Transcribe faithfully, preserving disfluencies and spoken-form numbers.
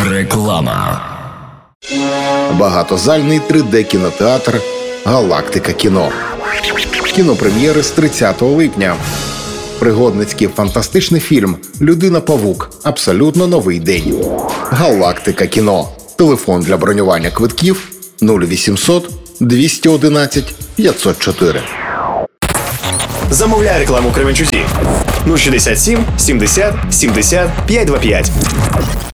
Реклама. Багатозальний три де-кінотеатр «Галактика кіно». Кінопрем'єри з тридцятого липня. Пригодницький фантастичний фільм «Людина-павук. Абсолютно новий день». «Галактика кіно». Телефон для бронювання квитків нуль вісімсот двісті одинадцять п'ятсот чотири. Замовляй рекламу Кременчузі. нуль шістдесят сім сімдесят сімдесят п'ятсот двадцять п'ять.